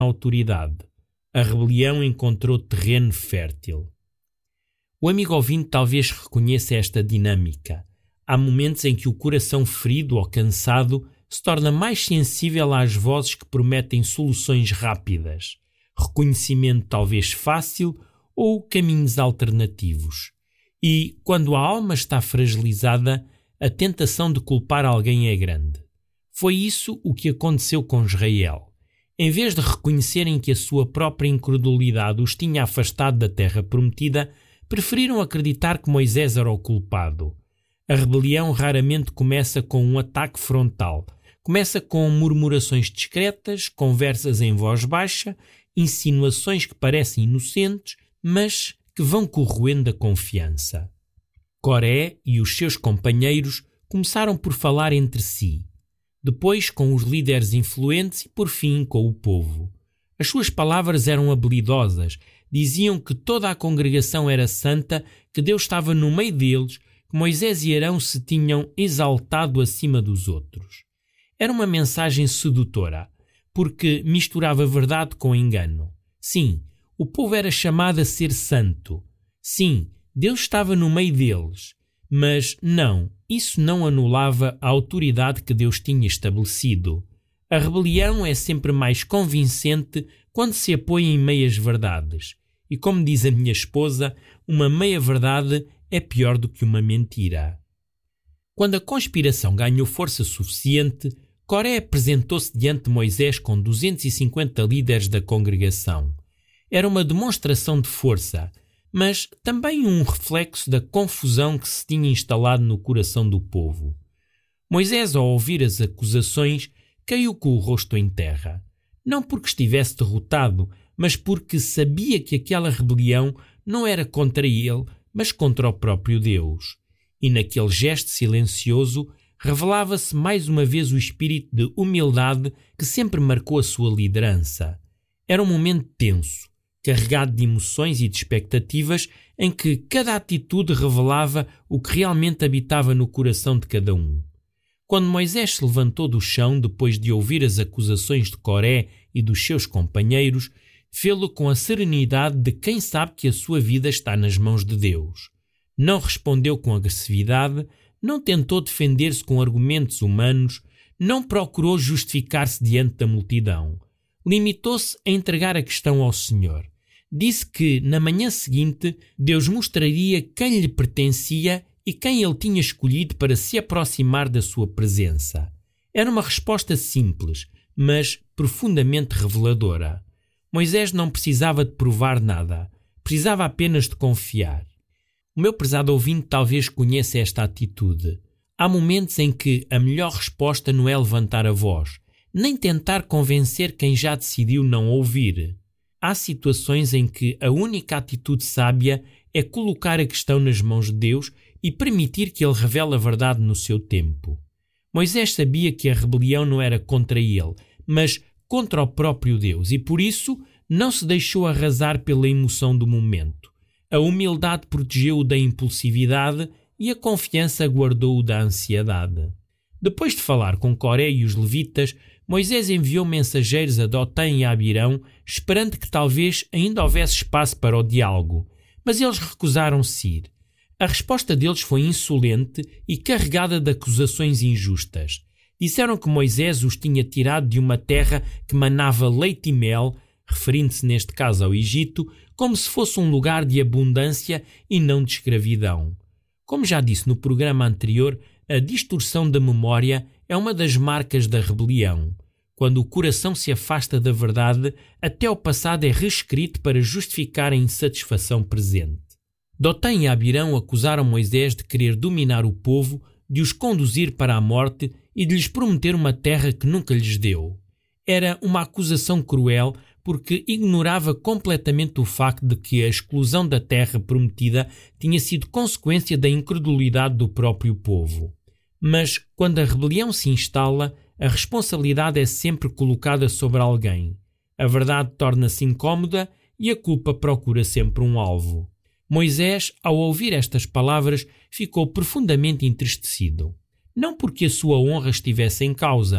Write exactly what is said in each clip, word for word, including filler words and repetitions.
autoridade. A rebelião encontrou terreno fértil. O amigo ouvinte talvez reconheça esta dinâmica. Há momentos em que o coração ferido ou cansado se torna mais sensível às vozes que prometem soluções rápidas, reconhecimento talvez fácil ou caminhos alternativos. E, quando a alma está fragilizada, a tentação de culpar alguém é grande. Foi isso o que aconteceu com Israel. Em vez de reconhecerem que a sua própria incredulidade os tinha afastado da terra prometida, preferiram acreditar que Moisés era o culpado. A rebelião raramente começa com um ataque frontal. Começa com murmurações discretas, conversas em voz baixa, insinuações que parecem inocentes, mas que vão corroendo a confiança. Coré e os seus companheiros começaram por falar entre si, depois com os líderes influentes e por fim com o povo. As suas palavras eram habilidosas, diziam que toda a congregação era santa, que Deus estava no meio deles, que Moisés e Arão se tinham exaltado acima dos outros. Era uma mensagem sedutora, porque misturava verdade com engano. Sim, o povo era chamado a ser santo. Sim, Deus estava no meio deles. Mas não, isso não anulava a autoridade que Deus tinha estabelecido. A rebelião é sempre mais convincente quando se apoia em meias verdades. E como diz a minha esposa, uma meia-verdade é pior do que uma mentira. Quando a conspiração ganhou força suficiente, Coré apresentou-se diante de Moisés com duzentos e cinquenta líderes da congregação. Era uma demonstração de força, mas também um reflexo da confusão que se tinha instalado no coração do povo. Moisés, ao ouvir as acusações, caiu com o rosto em terra. Não porque estivesse derrotado, mas porque sabia que aquela rebelião não era contra ele, mas contra o próprio Deus. E naquele gesto silencioso revelava-se mais uma vez o espírito de humildade que sempre marcou a sua liderança. Era um momento tenso, carregado de emoções e de expectativas, em que cada atitude revelava o que realmente habitava no coração de cada um. Quando Moisés se levantou do chão depois de ouvir as acusações de Coré e dos seus companheiros, fê-lo com a serenidade de quem sabe que a sua vida está nas mãos de Deus. Não respondeu com agressividade, não tentou defender-se com argumentos humanos, não procurou justificar-se diante da multidão. Limitou-se a entregar a questão ao Senhor. Disse que, na manhã seguinte, Deus mostraria quem lhe pertencia e quem ele tinha escolhido para se aproximar da sua presença. Era uma resposta simples, mas profundamente reveladora. Moisés não precisava de provar nada, precisava apenas de confiar. O meu prezado ouvinte talvez conheça esta atitude. Há momentos em que a melhor resposta não é levantar a voz, nem tentar convencer quem já decidiu não ouvir. Há situações em que a única atitude sábia é colocar a questão nas mãos de Deus e permitir que Ele revele a verdade no seu tempo. Moisés sabia que a rebelião não era contra ele, mas contra o próprio Deus, e por isso não se deixou arrasar pela emoção do momento. A humildade protegeu-o da impulsividade e a confiança guardou-o da ansiedade. Depois de falar com Coré e os levitas, Moisés enviou mensageiros a Dotã e a Abirão, esperando que talvez ainda houvesse espaço para o diálogo, mas eles recusaram-se ir. A resposta deles foi insolente e carregada de acusações injustas. Disseram que Moisés os tinha tirado de uma terra que manava leite e mel, referindo-se neste caso ao Egito, como se fosse um lugar de abundância e não de escravidão. Como já disse no programa anterior, a distorção da memória é uma das marcas da rebelião. Quando o coração se afasta da verdade, até o passado é reescrito para justificar a insatisfação presente. Dotã e Abirão acusaram Moisés de querer dominar o povo, de os conduzir para a morte e de lhes prometer uma terra que nunca lhes deu. Era uma acusação cruel porque ignorava completamente o facto de que a exclusão da terra prometida tinha sido consequência da incredulidade do próprio povo. Mas, quando a rebelião se instala, a responsabilidade é sempre colocada sobre alguém. A verdade torna-se incômoda e a culpa procura sempre um alvo. Moisés, ao ouvir estas palavras, ficou profundamente entristecido. Não porque a sua honra estivesse em causa,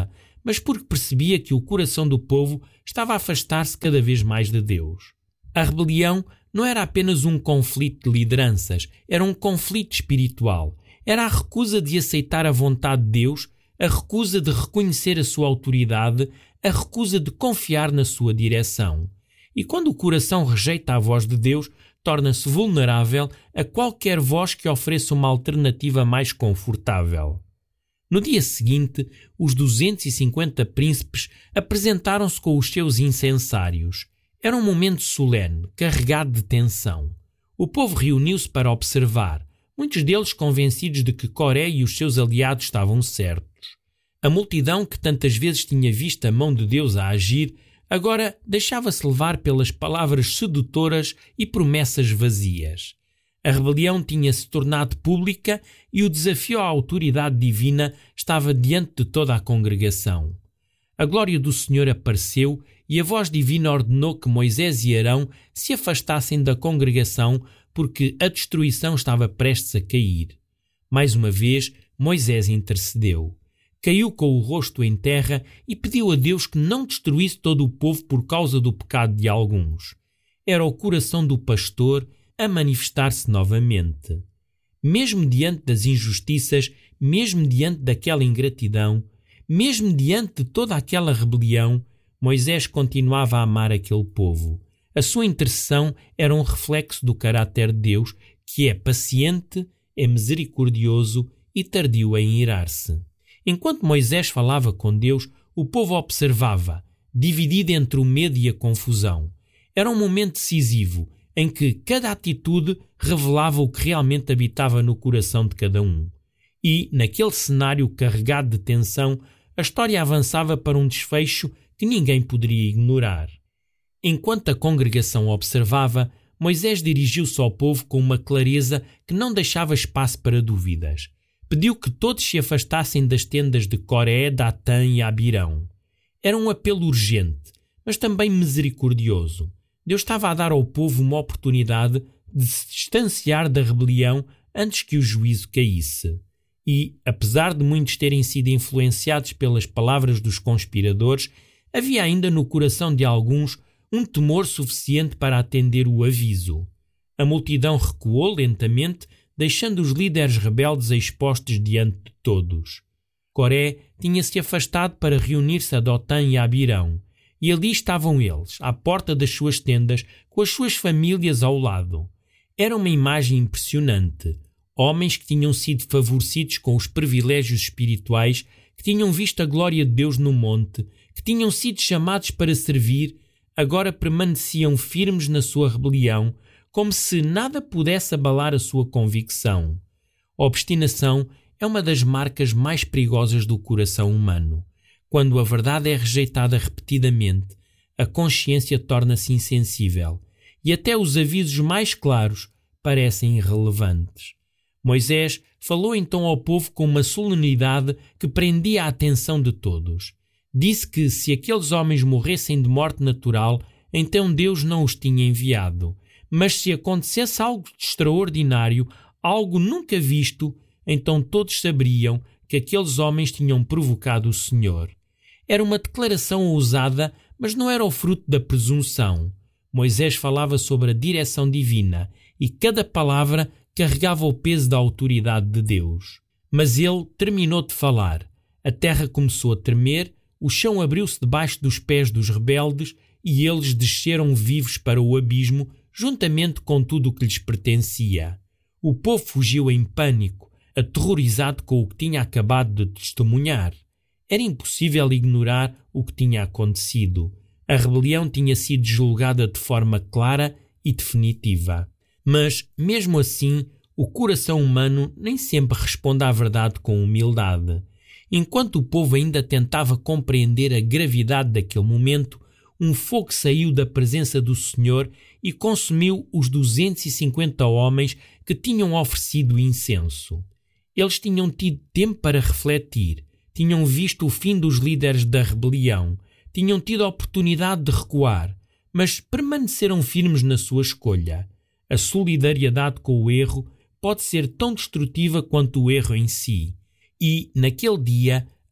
mas porque percebia que o coração do povo estava a afastar-se cada vez mais de Deus. A rebelião não era apenas um conflito de lideranças, era um conflito espiritual. Era a recusa de aceitar a vontade de Deus, a recusa de reconhecer a sua autoridade, a recusa de confiar na sua direção. E quando o coração rejeita a voz de Deus, torna-se vulnerável a qualquer voz que ofereça uma alternativa mais confortável. No dia seguinte, os duzentos e cinquenta príncipes apresentaram-se com os seus incensários. Era um momento solene, carregado de tensão. O povo reuniu-se para observar, muitos deles convencidos de que Coré e os seus aliados estavam certos. A multidão, que tantas vezes tinha visto a mão de Deus a agir, agora deixava-se levar pelas palavras sedutoras e promessas vazias. A rebelião tinha-se tornado pública e o desafio à autoridade divina estava diante de toda a congregação. A glória do Senhor apareceu e a voz divina ordenou que Moisés e Arão se afastassem da congregação porque a destruição estava prestes a cair. Mais uma vez, Moisés intercedeu. Caiu com o rosto em terra e pediu a Deus que não destruísse todo o povo por causa do pecado de alguns. Era o coração do pastor a manifestar-se novamente. Mesmo diante das injustiças, mesmo diante daquela ingratidão, mesmo diante de toda aquela rebelião, Moisés continuava a amar aquele povo. A sua intercessão era um reflexo do caráter de Deus, que é paciente, é misericordioso e tardio em irar-se. Enquanto Moisés falava com Deus, o povo observava, dividido entre o medo e a confusão. Era um momento decisivo, em que cada atitude revelava o que realmente habitava no coração de cada um. E, naquele cenário carregado de tensão, a história avançava para um desfecho que ninguém poderia ignorar. Enquanto a congregação observava, Moisés dirigiu-se ao povo com uma clareza que não deixava espaço para dúvidas. Pediu que todos se afastassem das tendas de Coré, Datã e Abirão. Era um apelo urgente, mas também misericordioso. Deus estava a dar ao povo uma oportunidade de se distanciar da rebelião antes que o juízo caísse. E, apesar de muitos terem sido influenciados pelas palavras dos conspiradores, havia ainda no coração de alguns um temor suficiente para atender o aviso. A multidão recuou lentamente, deixando os líderes rebeldes expostos diante de todos. Coré tinha-se afastado para reunir-se a Dotã e a Abirão, e ali estavam eles, à porta das suas tendas, com as suas famílias ao lado. Era uma imagem impressionante. Homens que tinham sido favorecidos com os privilégios espirituais, que tinham visto a glória de Deus no monte, que tinham sido chamados para servir, agora permaneciam firmes na sua rebelião, como se nada pudesse abalar a sua convicção. A obstinação é uma das marcas mais perigosas do coração humano. Quando a verdade é rejeitada repetidamente, a consciência torna-se insensível e até os avisos mais claros parecem irrelevantes. Moisés falou então ao povo com uma solenidade que prendia a atenção de todos. Disse que se aqueles homens morressem de morte natural, então Deus não os tinha enviado. Mas se acontecesse algo de extraordinário, algo nunca visto, então todos saberiam que aqueles homens tinham provocado o Senhor. Era uma declaração ousada, mas não era o fruto da presunção. Moisés falava sobre a direção divina e cada palavra carregava o peso da autoridade de Deus. Mas ele terminou de falar. A terra começou a tremer, o chão abriu-se debaixo dos pés dos rebeldes e eles desceram vivos para o abismo, juntamente com tudo o que lhes pertencia. O povo fugiu em pânico, aterrorizado com o que tinha acabado de testemunhar. Era impossível ignorar o que tinha acontecido. A rebelião tinha sido julgada de forma clara e definitiva. Mas, mesmo assim, o coração humano nem sempre responde à verdade com humildade. Enquanto o povo ainda tentava compreender a gravidade daquele momento, um fogo saiu da presença do Senhor e consumiu os duzentos e cinquenta homens que tinham oferecido incenso. Eles tinham tido tempo para refletir, tinham visto o fim dos líderes da rebelião, tinham tido a oportunidade de recuar, mas permaneceram firmes na sua escolha. A solidariedade com o erro pode ser tão destrutiva quanto o erro em si. E, naquele dia,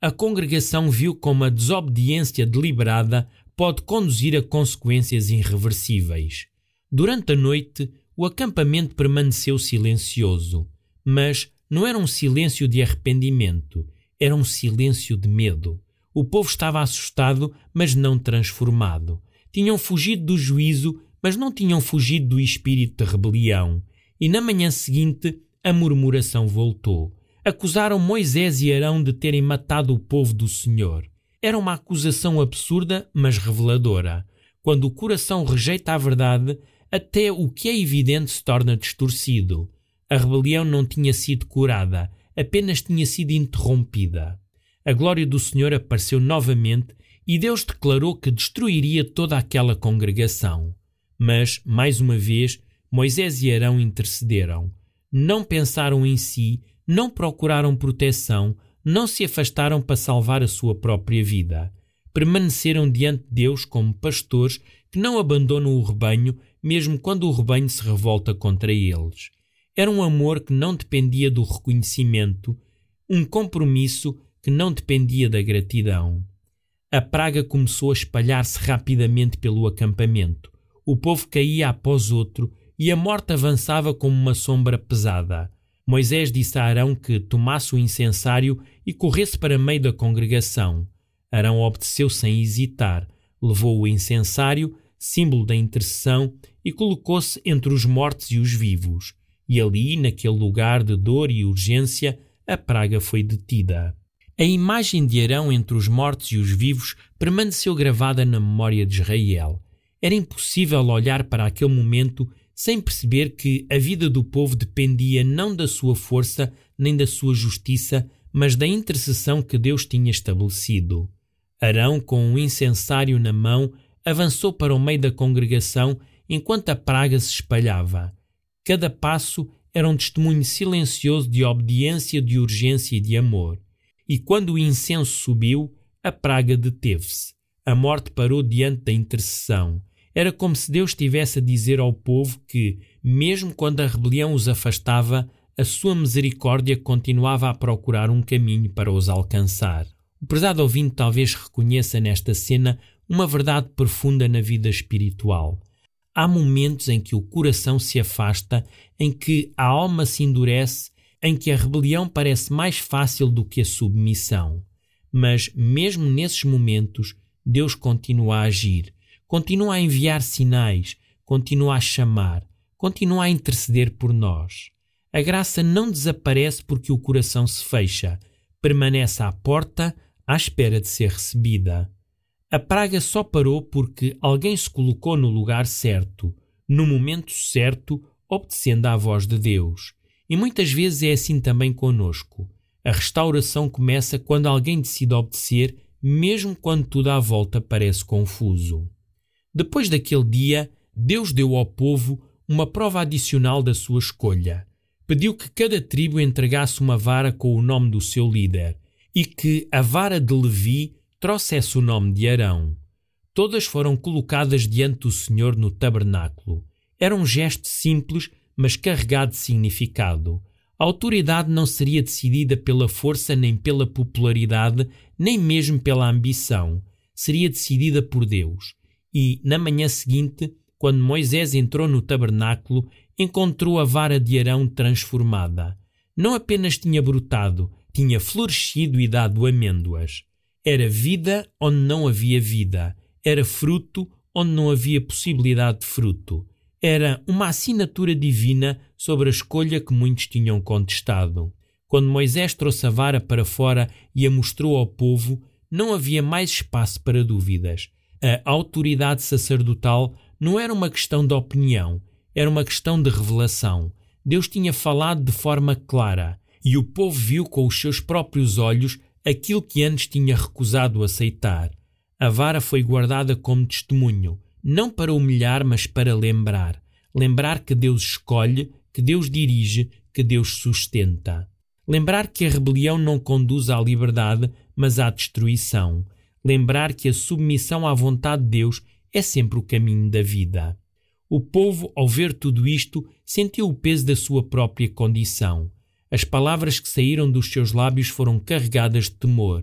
a congregação viu como a desobediência deliberada pode conduzir a consequências irreversíveis. Durante a noite, o acampamento permaneceu silencioso, mas não era um silêncio de arrependimento, era um silêncio de medo. O povo estava assustado, mas não transformado. Tinham fugido do juízo, mas não tinham fugido do espírito de rebelião. E na manhã seguinte, a murmuração voltou. Acusaram Moisés e Arão de terem matado o povo do Senhor. Era uma acusação absurda, mas reveladora. Quando o coração rejeita a verdade, até o que é evidente se torna distorcido. A rebelião não tinha sido curada, apenas tinha sido interrompida. A glória do Senhor apareceu novamente e Deus declarou que destruiria toda aquela congregação. Mas, mais uma vez, Moisés e Arão intercederam. Não pensaram em si, não procuraram proteção, não se afastaram para salvar a sua própria vida. Permaneceram diante de Deus como pastores que não abandonam o rebanho, mesmo quando o rebanho se revolta contra eles. Era um amor que não dependia do reconhecimento, um compromisso que não dependia da gratidão. A praga começou a espalhar-se rapidamente pelo acampamento. O povo caía após outro e a morte avançava como uma sombra pesada. Moisés disse a Arão que tomasse o incensário e corresse para meio da congregação. Arão obedeceu sem hesitar, levou o incensário, símbolo da intercessão, e colocou-se entre os mortos e os vivos. E ali, naquele lugar de dor e urgência, a praga foi detida. A imagem de Arão entre os mortos e os vivos permaneceu gravada na memória de Israel. Era impossível olhar para aquele momento sem perceber que a vida do povo dependia não da sua força nem da sua justiça, mas da intercessão que Deus tinha estabelecido. Arão, com o incensário na mão, avançou para o meio da congregação enquanto a praga se espalhava. Cada passo era um testemunho silencioso de obediência, de urgência e de amor. E quando o incenso subiu, a praga deteve-se. A morte parou diante da intercessão. Era como se Deus estivesse a dizer ao povo que, mesmo quando a rebelião os afastava, a sua misericórdia continuava a procurar um caminho para os alcançar. O prezado ouvinte talvez reconheça nesta cena uma verdade profunda na vida espiritual. Há momentos em que o coração se afasta, em que a alma se endurece, em que a rebelião parece mais fácil do que a submissão. Mas, mesmo nesses momentos, Deus continua a agir, continua a enviar sinais, continua a chamar, continua a interceder por nós. A graça não desaparece porque o coração se fecha, permanece à porta à espera de ser recebida. A praga só parou porque alguém se colocou no lugar certo, no momento certo, obedecendo à voz de Deus. E muitas vezes é assim também conosco. A restauração começa quando alguém decide obedecer, mesmo quando tudo à volta parece confuso. Depois daquele dia, Deus deu ao povo uma prova adicional da sua escolha. Pediu que cada tribo entregasse uma vara com o nome do seu líder e que a vara de Levi trouxesse o nome de Arão. Todas foram colocadas diante do Senhor no tabernáculo. Era um gesto simples, mas carregado de significado. A autoridade não seria decidida pela força, nem pela popularidade, nem mesmo pela ambição. Seria decidida por Deus. E, na manhã seguinte, quando Moisés entrou no tabernáculo, encontrou a vara de Arão transformada. Não apenas tinha brotado, tinha florescido e dado amêndoas. Era vida onde não havia vida. Era fruto onde não havia possibilidade de fruto. Era uma assinatura divina sobre a escolha que muitos tinham contestado. Quando Moisés trouxe a vara para fora e a mostrou ao povo, não havia mais espaço para dúvidas. A autoridade sacerdotal não era uma questão de opinião, era uma questão de revelação. Deus tinha falado de forma clara e o povo viu com os seus próprios olhos aquilo que antes tinha recusado aceitar. A vara foi guardada como testemunho, não para humilhar, mas para lembrar. Lembrar que Deus escolhe, que Deus dirige, que Deus sustenta. Lembrar que a rebelião não conduz à liberdade, mas à destruição. Lembrar que a submissão à vontade de Deus é sempre o caminho da vida. O povo, ao ver tudo isto, sentiu o peso da sua própria condição. As palavras que saíram dos seus lábios foram carregadas de temor.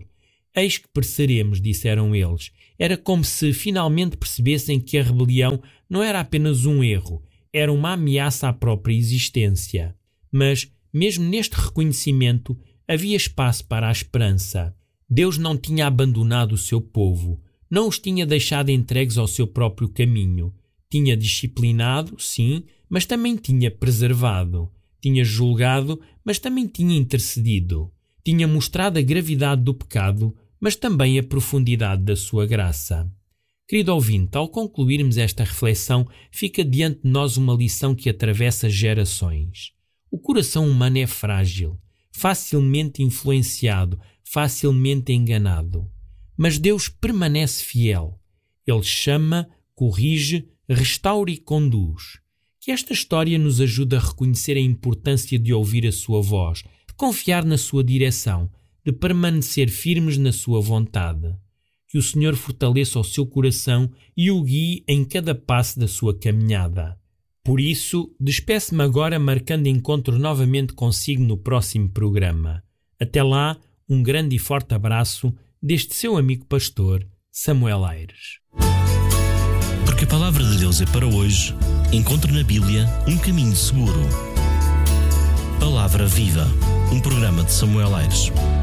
Eis que pereceremos, disseram eles. Era como se finalmente percebessem que a rebelião não era apenas um erro, era uma ameaça à própria existência. Mas, mesmo neste reconhecimento, havia espaço para a esperança. Deus não tinha abandonado o seu povo, não os tinha deixado entregues ao seu próprio caminho. Tinha disciplinado, sim, mas também tinha preservado. Tinha julgado, mas também tinha intercedido. Tinha mostrado a gravidade do pecado, mas também a profundidade da sua graça. Querido ouvinte, ao concluirmos esta reflexão, fica diante de nós uma lição que atravessa gerações. O coração humano é frágil, facilmente influenciado, facilmente enganado. Mas Deus permanece fiel. Ele chama, corrige, restaura e conduz. Que esta história nos ajude a reconhecer a importância de ouvir a sua voz, de confiar na sua direção, de permanecer firmes na sua vontade. Que o Senhor fortaleça o seu coração e o guie em cada passo da sua caminhada. Por isso, despeço-me agora marcando encontro novamente consigo no próximo programa. Até lá, um grande e forte abraço deste seu amigo pastor, Samuel Aires. Porque a palavra de Deus é para hoje, encontre na Bíblia um caminho seguro. Palavra Viva, um programa de Samuel Aires.